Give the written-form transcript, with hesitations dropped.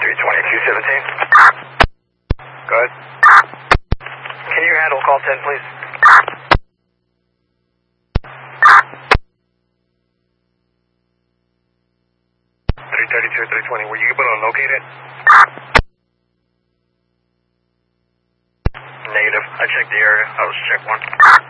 Go ahead. Can you handle call 10, please? 320. Were you able to locate it? Negative. I checked the area. I was check 1.